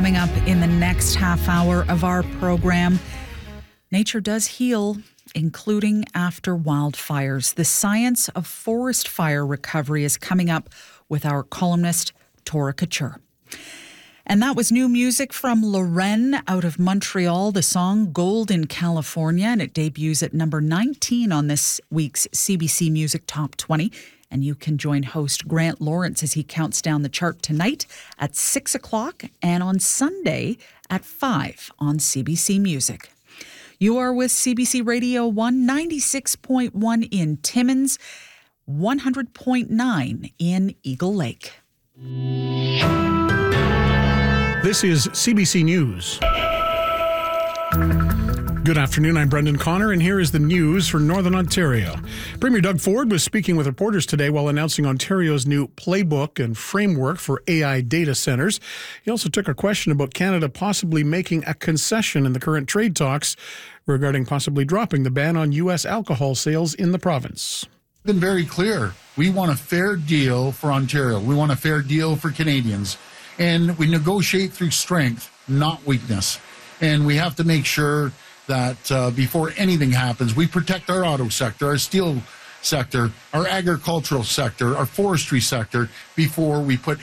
coming up in the next half hour of our program. Nature does heal, including after wildfires. The science of forest fire recovery is coming up with our columnist, Tora Couture. And that was new music from Loren out of Montreal, the song Gold in California, and it debuts at number 19 on this week's CBC Music Top 20. And you can join host Grant Lawrence as he counts down the chart tonight at 6 o'clock and on Sunday at 5 on CBC Music. You are with CBC Radio 196.1 in Timmins, 100.9 in Eagle Lake. This is CBC News. Good afternoon, I'm Brendan Connor, and here is the news for Northern Ontario. Premier Doug Ford was speaking with reporters today while announcing Ontario's new playbook and framework for AI data centres. He also took a question about Canada possibly making a concession in the current trade talks regarding possibly dropping the ban on U.S. alcohol sales in the province. Been very clear. We want a fair deal for Ontario. We want a fair deal for Canadians. And we negotiate through strength, not weakness. And we have to make sure that before anything happens, we protect our auto sector, our steel sector, our agricultural sector, our forestry sector, before we put